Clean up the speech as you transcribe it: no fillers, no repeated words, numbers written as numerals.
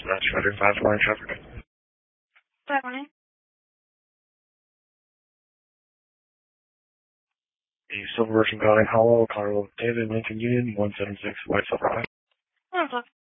dispatch, 5 morning traffic. 5 morning. The Silver Ocean Valley Hollow, Colorado, David, Lincoln Union, 176 White Silver High. 1 o'clock.